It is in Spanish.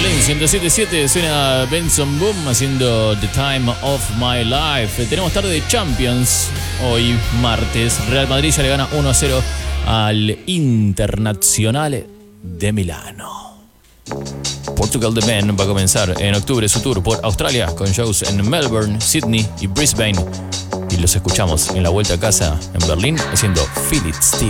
Berlín 107.7 suena Benson Boom haciendo The Time of My Life. Tenemos tarde de Champions hoy martes. Real Madrid ya le gana 1-0 al Internazionale de Milano. Portugal The Band va a comenzar en octubre su tour por Australia con shows en Melbourne, Sydney y Brisbane. Y los escuchamos en la vuelta a casa en Berlín haciendo Feel It Still.